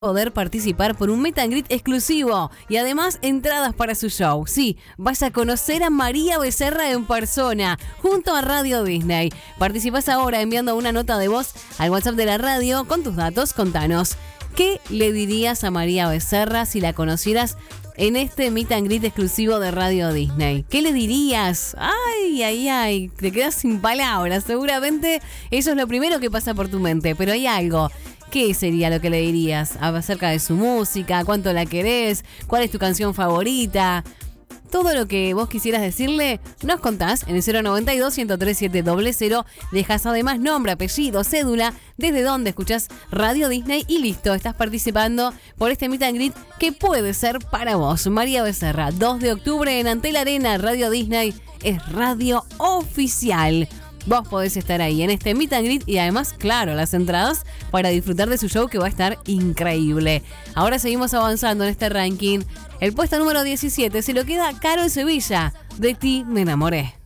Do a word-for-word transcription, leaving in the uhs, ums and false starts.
poder participar por un meet and greet exclusivo y además entradas para su show. Sí, vas a conocer a María Becerra en persona junto a Radio Disney. Participás ahora enviando una nota de voz al WhatsApp de la radio con tus datos. Contanos, ¿qué le dirías a María Becerra si la conocieras en este meet and greet exclusivo de Radio Disney? ¿Qué le dirías? Ay, ay, ay, te quedas sin palabras. Seguramente eso es lo primero que pasa por tu mente, pero hay algo. ¿Qué sería lo que le dirías acerca de su música? ¿Cuánto la querés? ¿Cuál es tu canción favorita? Todo lo que vos quisieras decirle, nos contás en el cero noventa y dos, ciento tres, siete cero cero. Dejas además nombre, apellido, cédula, desde donde escuchás Radio Disney y listo, estás participando por este meet and greet que puede ser para vos. María Becerra, dos de octubre en Antel Arena. Radio Disney es radio oficial. Vos podés estar ahí en este meet and greet y además, claro, las entradas para disfrutar de su show que va a estar increíble. Ahora seguimos avanzando en este ranking. El puesto número diecisiete se lo queda Karol Sevilla. De ti me enamoré.